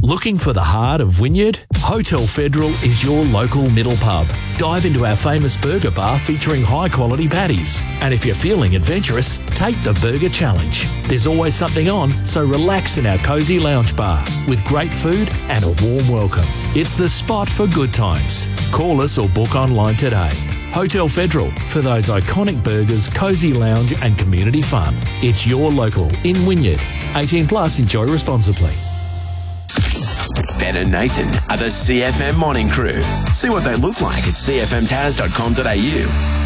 Looking for the heart of Wynyard? Hotel Federal is your local middle pub. Dive into our famous burger bar featuring high-quality patties. And if you're feeling adventurous, take the Burger Challenge. There's always something on, so relax in our cosy lounge bar with great food and a warm welcome. It's the spot for good times. Call us or book online today. Hotel Federal, for those iconic burgers, cosy lounge and community fun. It's your local in Wynyard. 18 plus, enjoy responsibly. Ben and Nathan are the CFM Morning Crew. See what they look like at cfmtaz.com.au.